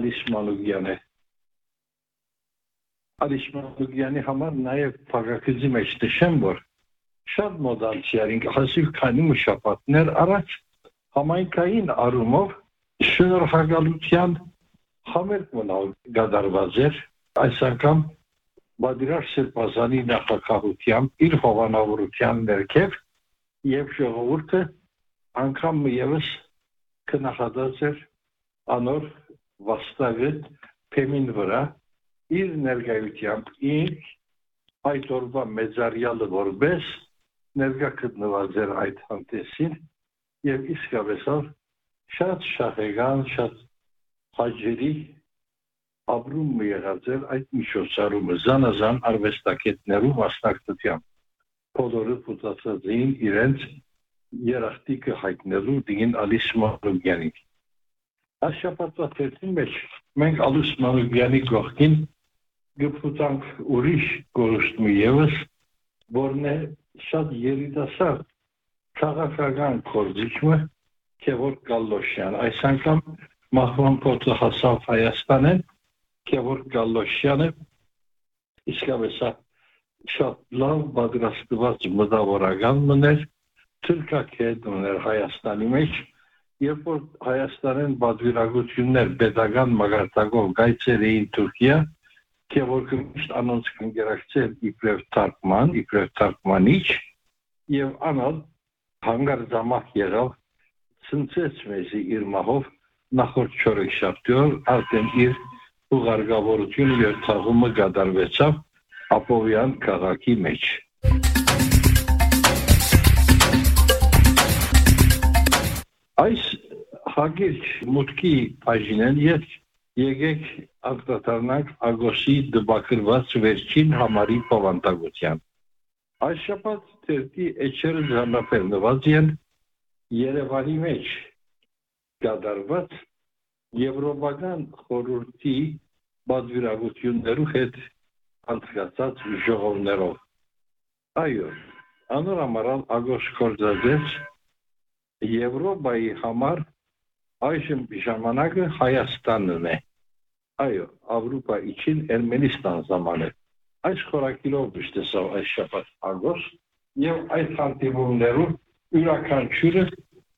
Ալիս Մանուկյանը։ Ալիս Մանուկյանի համար նաև փակագծի մեջ նշեմ, որ շատ մոդալցիարինք հասիվ քանի շաբաթներ առաջ համայնքային առումով շնորհակալության համերգ մնալ գդարված էր այս անգամ Բադիրար Սերբազանի նախագահությամբ իր հովանավորության ներքև եւ ժողովուրդը անգամ եւս կնախադած էր անոր վաստակետ փեմին վրա իր ներկայությամբ ինք այդ օրվա մեծարյալը որպես ներկա գտնված էր այդ հանդեսին եւ իսկապես շատ շահեգան, շատ հաջերի ապրում եղած էր այդ միջոցառումը զանազան արվեստագետներու մասնակցությամբ բոլորը փութացած էին իրենց երախտիկը հայտնելու դին Ալիս Մանուկյանին Աշապատվա թերթի մեջ մենք Ալիս Մանուկյանի կողքին գփութանք ուրիշ գորուստմի եւս որն է շատ երիտասարդ քաղաքական կորձիչը Քևոր Գալոշյան այս անգամ մահվան փոթը հասավ Հայաստանեն Քևոր Գալոշյանը իսկապես շատ լավ պատրաստված մտավորական մներ թուրքական մներ Հայաստանի մեջ երբ որ Հայաստանեն պատվիրակություններ pedagogan մագարտակով գայցեր էին Թուրքիա Քևոր Գալոշյանը անոնց կընկերակցել իբրև թարգմանիչ եւ անալ հանգարձամախ եղավ ցնցեց մեզի իր մահով նախորդ չորեքշաբթի արդեն իր ուղարկավորությունը եւ թաղումը գդարվեցավ Ապովյան քաղաքի մեջ այս հագիրք մուտքի բաժինեն եկեք ակտատարնանք ագոսի դբակրված վերջին համարի բավանդակության այս շաբաթ թերթի էջերը զանապերնված են Երևանի մեջ գդարված Եվրոպական խորհրդի պատվիրակություններու հետ անցկացած ժողովներով այո անոր ամառան ագոս կորձades Եվրոպայի համար այժմ ժամանակը Հայաստանն է այո Եվրոպա իջին Էրմենիստան զամանը այս խորակիրով դժտեսավ այս շաբաթ ագոս եւ այդ հանդիպումներու յուրաքանչյուրը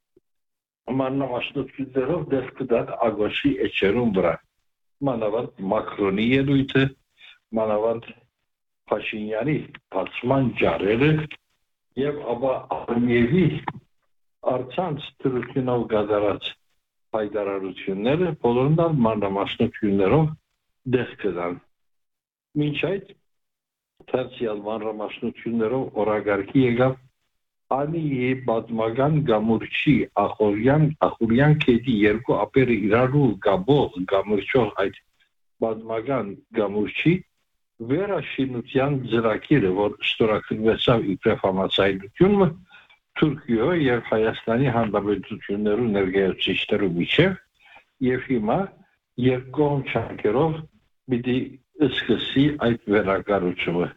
մանավանդ դեսկդատ ագոսի էջերուն վրա մանավանդ Մակրոնի ելույթը մանավանդ Փաշինյանի բացման ջարերը եւ ապա Ալիևի արցանց թրությունով գդարած հայտարարությունները բոլորն մանրամասնություններով դեսկդան մինչ այդ թերցիալ մանրամասնություններով օրագարկի եկավ Անի պատմական գամուրջի ախորյան կետի երկու ապերը իրարու գաբող գամուրջով այդ պատմական գամուրջի վերաշինության ծրագիրը որ ստորագրվեցավ իբրև համաձայնությունը Թուրքիո եւ Հայաստանի Հանրապետություններու ներկայացուցիչներու միջև եւ հիմա երկկողմ չանկերով պիտի սկսի այդ վերակառուցումը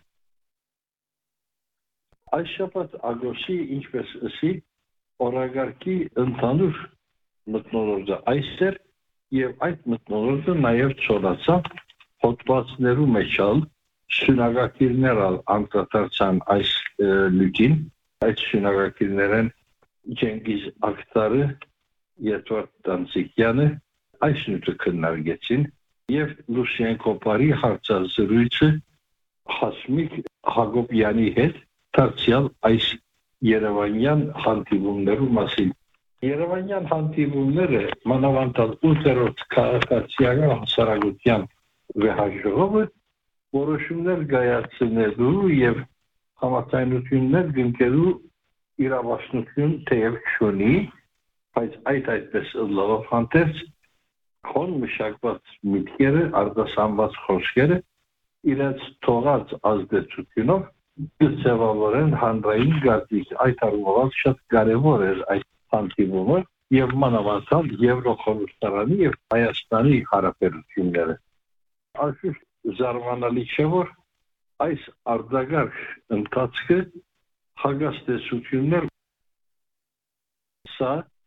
Այս շաբաթ ագոսի ինչպես ասի օրագարկի ընդհանուր մթնոլորտը այսեր եւ այդ մթնոլորտը նաեւ ծորացավ հոդվածներու մեջալ շնագակիրներալ անկատարցան այս լուտին այդ շնագակիրներեն Ջենգիզ Ակտարը Եդվարդ Դանցիկյանը այս նյութը քննարկեցին եւ Լուսիեն Կոպարի հարցազրույցը Հասմիկ Հակոբյանի հետ Թարցիալ այս Երևանյան հանդիպումներու մասին Երևանյան հանդիպումները մանավանդալ 8-րդ քաղաքացիական հասարակության վեհաժողովը որոշումներ կայացնելու եւ համաձայնություններ գնկելու իրավասնություն թեև չունի բայց այդպես լավ հանդերձ քոն մշակված միտքերը արտասանված խոսքերը իրենց թողած ազդեցությունով Գծավարեն հանրային գազիկ այդ առումով շատ կարևոր էր այդ հանդիպումը եւ մանավանդ Եվրոխորհրդարանի եւ Հայաստանի հարաբերությունները Այսպես զարմանալի չէ որ այս արտագարք ընթացքը հագաստեցություններ սա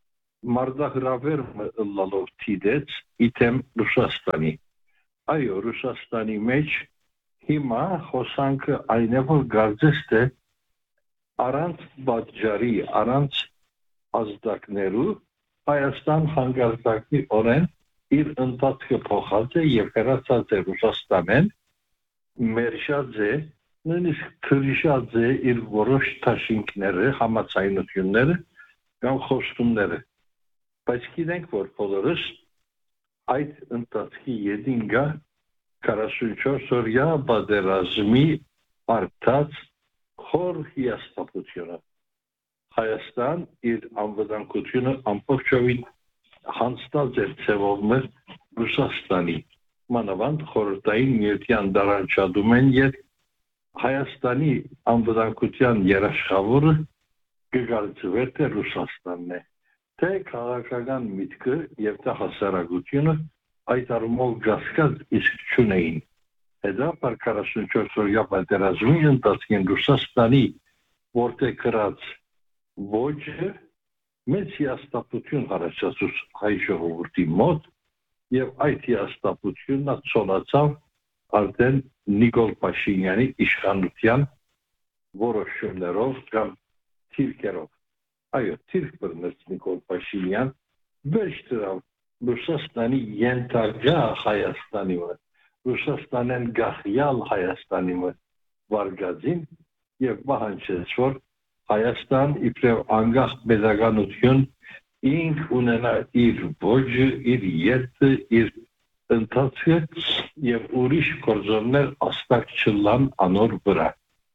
մարդահրավերն ըլլալով թիդեց իթեմ Ռուսաստանի։ Այո, Ռուսաստանի մեջ հիմա խոսանքը այն է, որ գարձես թե առանց բաժարի, առանց ազդակներու Հայաստան հանգարցակի օրեն իր ընթացքը փոխած է եւ հեռացած է Ռուսաստանեն, մերժած է, նույնիսկ թրիշած է իր որոշ դաշինքները, համաձայնությունները կամ խոստումները։ Բայց գիտենք, որ բոլորս այդ ընթացքի յետինգա 44 օրյա պատերազմի արդած խոր հիասթափությունը։ Հայաստան իր անվտանգությունը ամբողջովին հանձնած էր ձևով մեր Ռուսաստանի, մանավանդ խորհրդային միության դարանչադում են և Հայաստանի անվտանգության երաշխավորը կգործվեր թե Ռուսաստանն է, թե քաղաքական միտքը և թե հասարակությունը այդ առումով գասկած իսկ չունեին։ Հետո 44 օրյա պատերազմի ընթացքին Ռուսաստանի որտեղ կրած ոճը մեծ հիասթափություն առաջացուց հայ ժողովրդի մոտ եւ այդ հիասթափությունը ցոլացավ արդեն Նիկոլ Փաշինյանի իշխանության որոշումներով կամ թիրքերով։ Այո, թիրք բռնեց Նիկոլ Փաշինյան, վերջ դրավ Ռուսաստանի ենթակա Հայաստանի մոտ, Ռուսաստանեն գախյալ Հայաստանի մոտ վարգածին եւ պահանջեց, որ Հայաստան իբրև անկախ պետականություն ինք ունենա իր ոճը, իր երթը, իր ընթացքը եւ ուրիշ գործոններ աստակ չլան անոր վրա։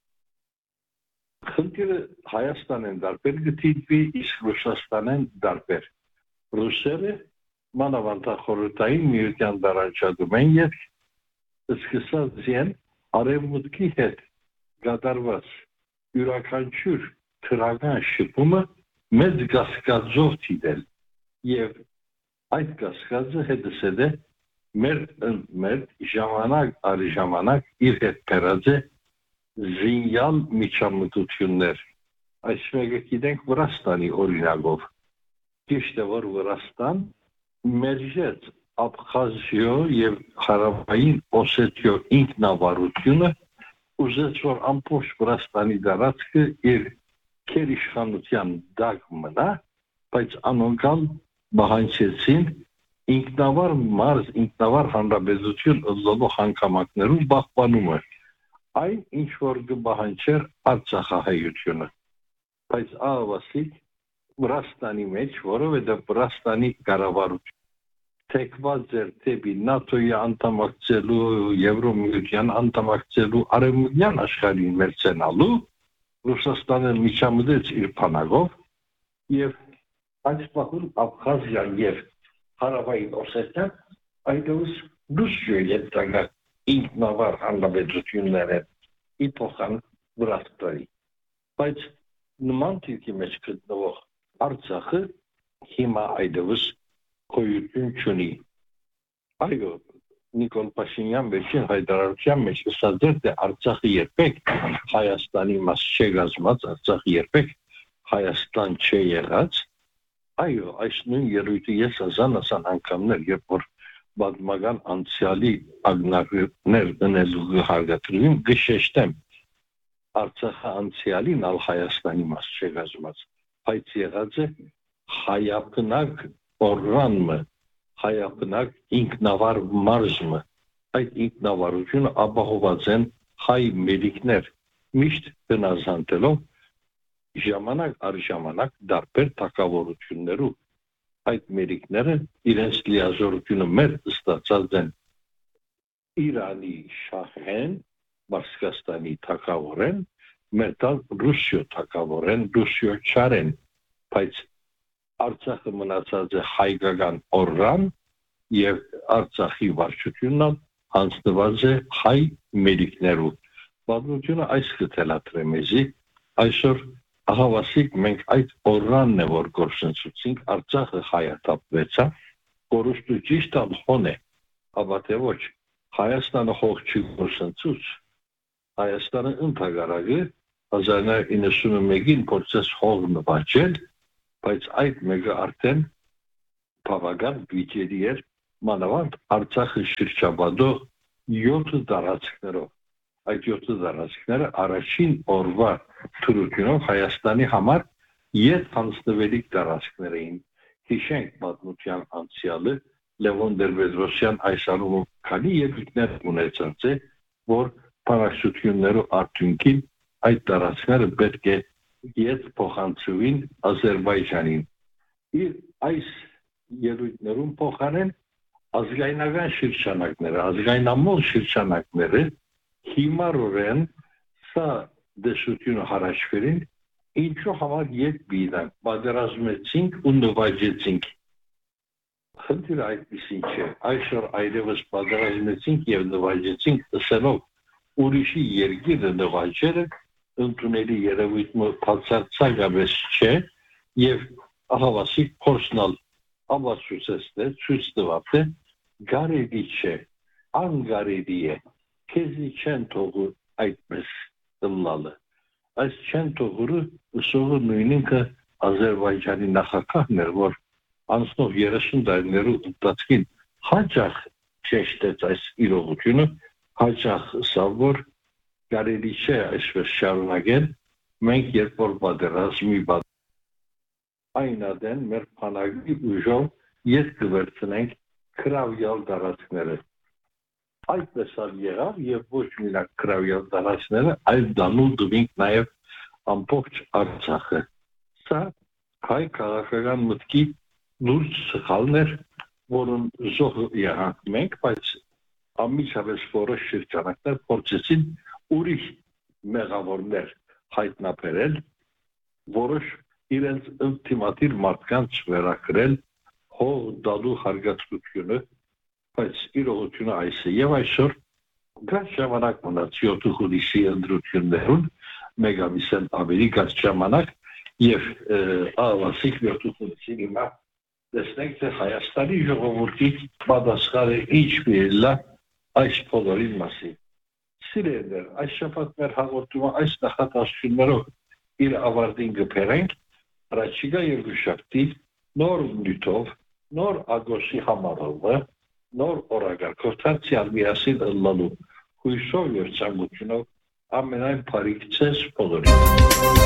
Խնդիրը Հայաստանեն դարբեր գտիվի, իսկ Ռուսաստանեն դարբեր։ Ռուսերը մանավանդախորհրդային միության դարանչադում են եւ սկսած են արևմուտքի հետ գդարված յուրաքանչյուր թրական շփումը մեծ գասկածով դիտել եւ այդ գասկածը հետսեդ է մեր ժամանակ առ ժամանակ իր հետ բերած է զինյալ միջամտություններ։ Այս մեկը գիտենք Վրաստանի օրինակով։ Ճիշտ է, որ Վրաստան մերժեց Աբխազիա եւ Հարավային Օսետիա ինքնավարությունը, ուզեց որ ամբողջ Վրաստանի տարածքը իր քերիշխանության դակ մնա, բայց անոնքան բանջեցին ինքնավար մարզ, ինքնավար հանրապետություն ըլլալու հանգամանքներում պահպանումը։ Այն ինչ որ կբահանջեր Արցախահայությունը։ Բայց ահավասիկ Վրաստանի մեջ, որովհետև Վրաստանի կառավարությունը թեկված էր դեպի ՆԱՏՕ-ի անդամակցելու, Եվրոմիության անդամակցելու, արևմտյան աշխարհին մերձենալու, Ռուսաստանը միջամտեց իր բանակով եւ այս պահում Աբխազիան եւ Հարավային Օսետիան այդպես դուսյո ենթակա ինքնավար հանրապետություններ են իփոխան Վրաստանի։ Բայց նման դեպքի մեջ գտնվող Արցախը հիմա այդպես գոյություն չունի։ Այո, Նիկոլ Փաշինյան վերջին հայտարարության մեջ ասաց, թե Արցախը երբեք Հայաստանի մաս չէ գազմած, Արցախը երբեք Հայաստան չէ եղած։ Այո, այս նույն երույթը ես ազան անգամներ, երբ որ պատմական անցյալի ակնարկներ ունելու հարգադրում գշեշտեմ Արցախը անցյալին ալ Հայաստանի մաս չէ գազմած, բայց եղած է հայապնակ օրրանմը, հայապնակ ինքնավար մարզմը, այդ ինքնավարությունը ապահոված են հայ մերիկներ, միշտ բնազանդելով ժամանակ առ ժամանակ դարբեր թակավորություններով, այդ մերիկները իրենց լիազորությունը մեր ստացած են Իրանի շահեն, Բարսկաստանի թակավորեն, մեր տալ Ռուսիո թակավորեն, Ռուսիո չարեն, բայց Արցախը մնացած է հայկական օրրան եւ Արցախի վարչությունն հանձնված է հայ մերիկներով։ Պատմությունը այս կթելատրե մեզի, այսօր ահավասիկ մենք այդ օրրանն է որ գործընծուցինք, Արցախը հայաթափվեցավ, կորուստու ճիշտ հոն է, ապա թե ոչ, Հայաստանը հող չի գործընծուց, Հայաստանը ընդհակառակը 1991-ին փորձեց հող նվաճել, բայց այդ մեկը արդեն բավական բյուջետի էր մանավանդ Արցախը շրջապատող 7 տարածքներով այդ 7 տարածքները առաջին օրվա թրությունով Հայաստանի համար ետ հանձնվելիք տարածքներ էին հիշենք պատմության անցյալը Լևոն Տեր-Պետրոսյան այս առումով քանի ելույթներ ունեցած է որ բանակցություններով արդյունքին այդ տարածքները պետք է ետ փոխանցվին Ադրբեջանին իր այս ելույթներում փոխարեն ազգայնական շրջանակները ազգայնամոլ շրջանակները հիմարորեն սա դեսությունը հարաշվերին ինչու համար ետ բիդանք պատերազմեցինք ու նվաճեցինք խնդիրը այդպիսին չէ այսօր այլևս պատերազմեցինք եւ նվաճեցինք ասելով ուրիշի երկիրը նվաճելը ընդունելի երևույթը բացարձակապես չէ եւ ահավասիկ փորձնալ ապացուցեցնե ցույց տված է գարելի չէ անգարելի է քեզի չեն թողու այդպես դլալը այս չեն թողուրը ուսողը նույնինքը Ադրբեջանի նախագահն էր որ անցնող 30 տարիներու ընթացքին հաջող ճեշտեց այս իրողությունը հաջող սա որ գարելի չէ այսպես շարունակել մենք երբ որ պատերազմի այնադեն մեր փանակի ուժով ես կվերցնենք քրավյալ տարածքները այդպես եղավ եւ ոչ միակ քրավյալ տարածքները այլ դանուլ դվինք նաեւ ամբողջ Արցախը սա հայ քաղաքական մտքի լուրջ սխալներ որոնց զոհ եղանք մենք բայց ամիջապես որոշ շրջանակներ փորձեցին ուրիշ մեղավորներ հայտնաբերել որոշ իրենց ինտիմատիվ մարդկանց վերակրել հող դալու հարգացությունը բայց իրողությունը այս է եւ այսօր գաչ ժամանակ մնաց 7 հուլիսի ընտրություններուն մեգամիսեն ավելի գաչ ժամանակ եւ ահավասիկ 7 հուլիսի հիմա տեսնենք թե Հայաստանի ժողովրդի պատասխանը ինչ է այս բոլորի մասին սիրելիներ այս շաբաթ մեր հաղորդումը այս նախատեսություններով իր ավարտին կբերենք առաջիկա երկուշաբթի նոր նյութով նոր ագոստի համարով նոր օրակարգով դարձյալ միասին ըլլալու հույսով եւ ցանկությունով ամենայն բարիք ցես բոլորին